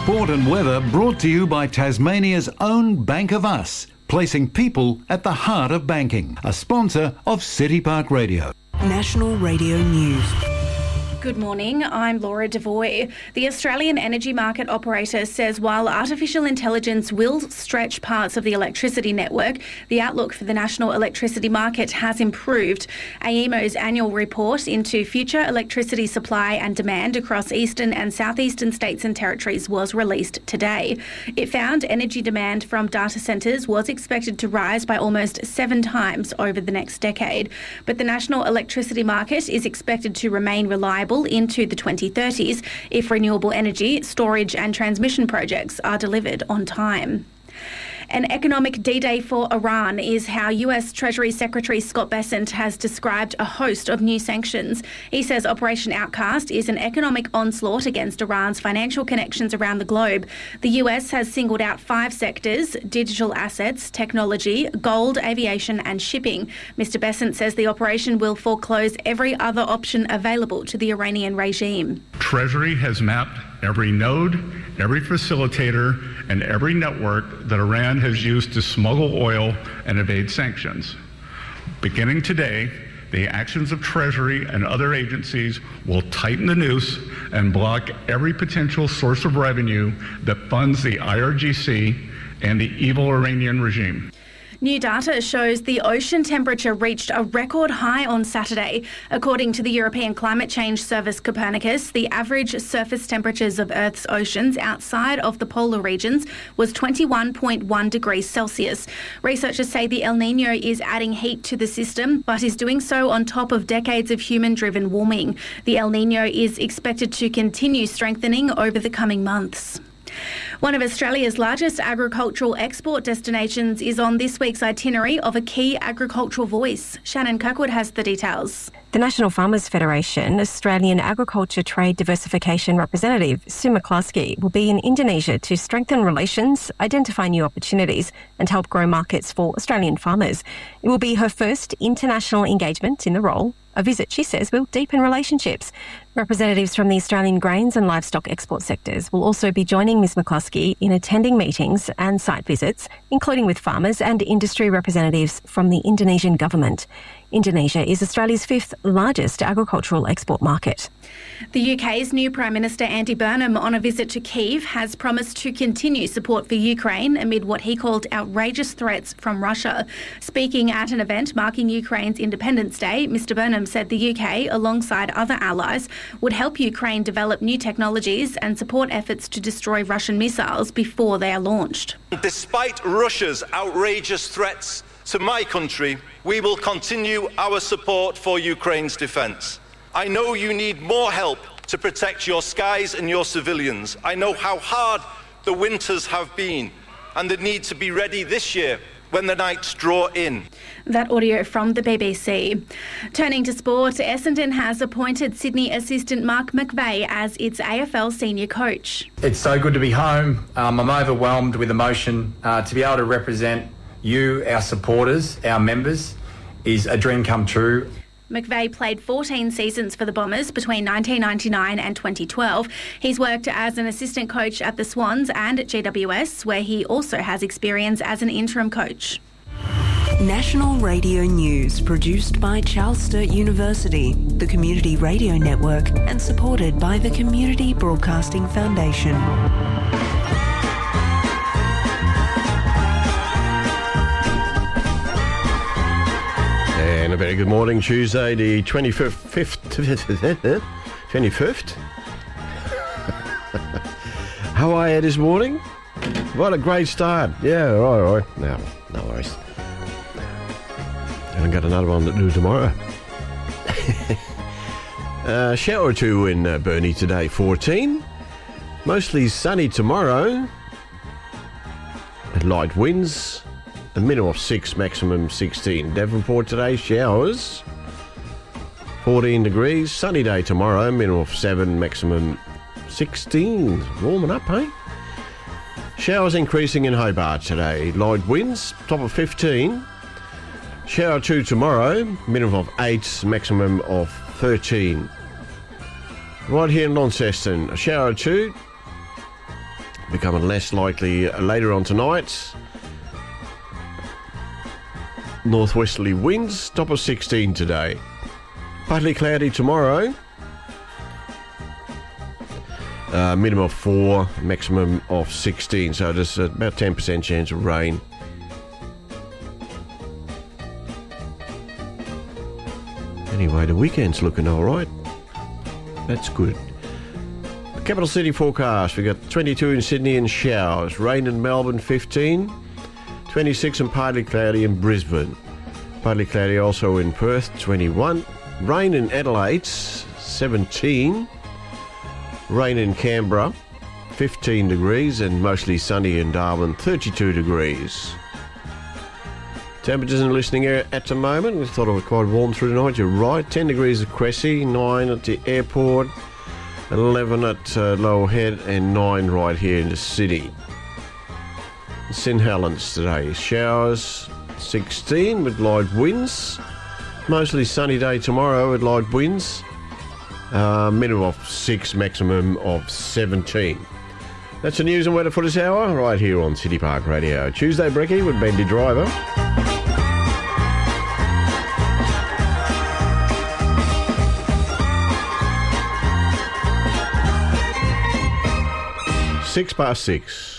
Sport and weather brought to you by Tasmania's own Bank of Us, placing people at the heart of banking. A sponsor of City Park Radio. National Radio News. Good morning, I'm Laura Devoy. The Australian energy market operator says while artificial intelligence will stretch parts of the electricity network, the outlook for the national electricity market has improved. AEMO's annual report into future electricity supply and demand across eastern and southeastern states and territories was released today. It found energy demand from data centres was expected to rise by almost 7 times over the next decade, but the national electricity market is expected to remain reliable into the 2030s if renewable energy, storage and transmission projects are delivered on time. An economic D-Day for Iran is how US Treasury Secretary Scott Bessent has described a host of new sanctions. He says Operation Outcast is an economic onslaught against Iran's financial connections around the globe. The US has singled out 5 sectors: digital assets, technology, gold, aviation and shipping. Mr. Bessent says the operation will foreclose every other option available to the Iranian regime. Treasury has mapped every node, every facilitator, and every network that Iran has used to smuggle oil and evade sanctions. Beginning today, the actions of Treasury and other agencies will tighten the noose and block every potential source of revenue that funds the IRGC and the evil Iranian regime. New data shows the ocean temperature reached a record high on Saturday. According to the European Climate Change Service Copernicus, the average surface temperatures of Earth's oceans outside of the polar regions was 21.1 degrees Celsius. Researchers say the El Niño is adding heat to the system, but is doing so on top of decades of human-driven warming. The El Niño is expected to continue strengthening over the coming months. One of Australia's largest agricultural export destinations is on this week's itinerary of a key agricultural voice. Shannon Kirkwood has the details. The National Farmers Federation Australian Agriculture Trade Diversification Representative Sue McCluskey will be in Indonesia to strengthen relations, identify new opportunities and help grow markets for Australian farmers. It will be her first international engagement in the role. A visit, she says, will deepen relationships. Representatives from the Australian grains and livestock export sectors will also be joining Ms McCluskey in attending meetings and site visits, including with farmers and industry representatives from the Indonesian government. Indonesia is Australia's 5th largest agricultural export market. The UK's new Prime Minister Andy Burnham, on a visit to Kyiv, has promised to continue support for Ukraine amid what he called outrageous threats from Russia. Speaking at an event marking Ukraine's Independence Day, Mr Burnham said the UK, alongside other allies, would help Ukraine develop new technologies and support efforts to destroy Russian missiles before they are launched. Despite Russia's outrageous threats to my country, we will continue our support for Ukraine's defence. I know you need more help to protect your skies and your civilians. I know how hard the winters have been and the need to be ready this year when the nights draw in. That audio from the BBC. Turning to sport, Essendon has appointed Sydney assistant Mark McVeigh as its AFL senior coach. It's so good to be home. I'm overwhelmed with emotion. To be able to represent you, our supporters, our members, is a dream come true. McVeigh played 14 seasons for the Bombers between 1999 and 2012. He's worked as an assistant coach at the Swans and at GWS, where he also has experience as an interim coach. National Radio News, produced by Charles Sturt University, the Community Radio Network, and supported by the Community Broadcasting Foundation. And a very good morning, Tuesday, the 25th. How are you this morning? What a great start. Yeah, all right. No worries. And I've got another one to do tomorrow. Shower or two in Burnie today, 14. Mostly sunny tomorrow. Light winds. A minimum of 6, maximum 16. Devonport today, showers. 14 degrees. Sunny day tomorrow, minimum of 7, maximum 16. Warming up, eh? Showers increasing in Hobart today. Light winds, top of 15. Shower 2 tomorrow, minimum of 8, maximum of 13. Right here in Launceston, a shower 2. becoming less likely later on tonight. Northwesterly winds, top of 16 today. Partly cloudy tomorrow. Minimum of 4, maximum of 16, so there's about 10% chance of rain. Anyway, the weekend's looking all right. That's good. The capital city forecast, we got 22 in Sydney and showers, rain in Melbourne 15, 26 and partly cloudy in Brisbane, partly cloudy also in Perth 21, rain in Adelaide 17, rain in Canberra 15 degrees and mostly sunny in Darwin 32 degrees. Temperatures in the listening area at the moment, we thought it was quite warm through the night, you're right, 10 degrees at Cressy, 9 at the airport, 11 at Lower Head and 9 right here in the city. St Helens today, showers 16 with light winds, mostly sunny day tomorrow with light winds, minimum of 6, maximum of 17. That's the news and weather for this hour, right here on City Park Radio. Tuesday Brekkie with Bendy Driver. Six past 6.